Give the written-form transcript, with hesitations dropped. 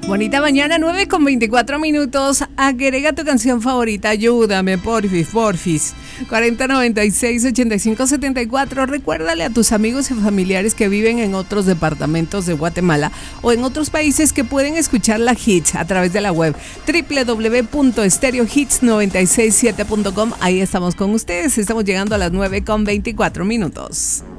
Bonita mañana, 9:24. Agrega tu canción favorita, ayúdame, porfis. 4096-8574. Recuérdale a tus amigos y familiares que viven en otros departamentos de Guatemala o en otros países que pueden escuchar la Hits a través de la web www.stereohits967.com. Ahí estamos con ustedes. Estamos llegando a las 9:24.